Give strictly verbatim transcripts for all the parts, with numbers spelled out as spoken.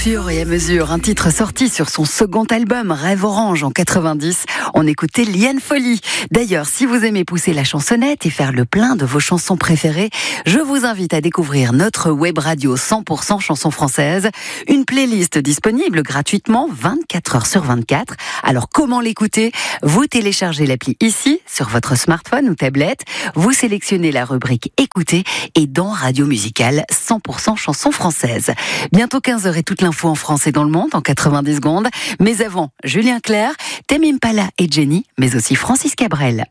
fur et à mesure, un titre sorti sur son second album Rêve Orange en quatre-vingt-dix, on écoutait Liane Folly. D'ailleurs, si vous aimez pousser la chansonnette et faire le plein de vos chansons préférées, je vous invite à découvrir notre web radio cent pour cent chansons françaises, une playlist disponible gratuitement vingt-quatre heures sur vingt-quatre. Alors comment l'écouter ? Vous téléchargez l'appli ici, sur votre smartphone ou tablette, vous sélectionnez la rubrique Écouter et dans Radio Musicale cent pour cent chansons françaises. Bientôt quinze heures et toute l'info en France et dans le monde en quatre-vingt-dix secondes. Mais avant, Julien Clerc, Tame Impala et Jenny, mais aussi Francis Cabrel.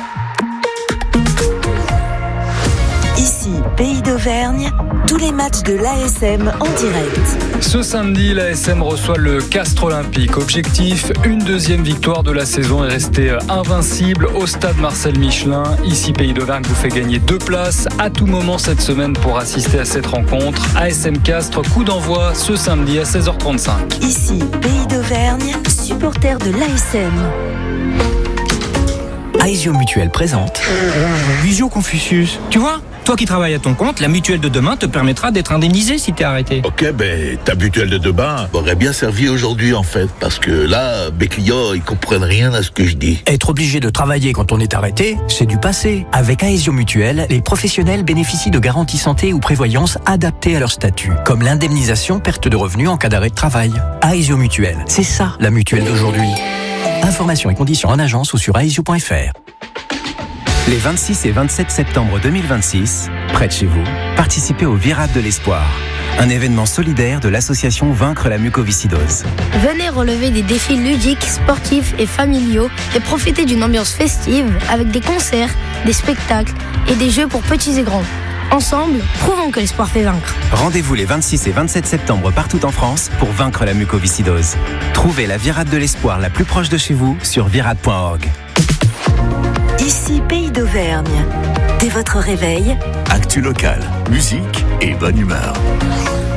Ici, Pays d'Auvergne, tous les matchs de l'A S M en direct. Ce samedi, l'A S M reçoit le Castres Olympique. Objectif, une deuxième victoire de la saison et rester invincible au stade Marcel Michelin. Ici, Pays d'Auvergne vous fait gagner deux places à tout moment cette semaine pour assister à cette rencontre. A S M Castres, coup d'envoi ce samedi à seize heures trente-cinq. Ici, Pays d'Auvergne, supporter de l'A S M. Aesio Mutuelle présente Visio Confucius. Tu vois, toi qui travailles à ton compte, la mutuelle de demain te permettra d'être indemnisé si t'es arrêté. Ok, ben ta mutuelle de demain m'aurait bien servi aujourd'hui en fait, parce que là, mes clients, ils comprennent rien à ce que je dis. Être obligé de travailler quand on est arrêté, c'est du passé. Avec Aesio Mutuelle, les professionnels bénéficient de garanties santé ou prévoyance adaptées à leur statut, comme l'indemnisation perte de revenus en cas d'arrêt de travail. Aesio Mutuelle, c'est ça la mutuelle d'aujourd'hui. Informations et conditions en agence ou sur aesio point f r. Les vingt-six et vingt-sept septembre deux mille vingt-six, près de chez vous, participez au Virade de l'Espoir, un événement solidaire de l'association Vaincre la mucoviscidose. Venez relever des défis ludiques, sportifs et familiaux et profiter d'une ambiance festive avec des concerts, des spectacles et des jeux pour petits et grands. Ensemble, prouvons que l'espoir fait vaincre. Rendez-vous les vingt-six et vingt-sept septembre partout en France pour vaincre la mucoviscidose. Trouvez la Virade de l'Espoir la plus proche de chez vous sur virade point org. Ici, Pays d'Auvergne. Dès votre réveil, Actu local, musique et bonne humeur.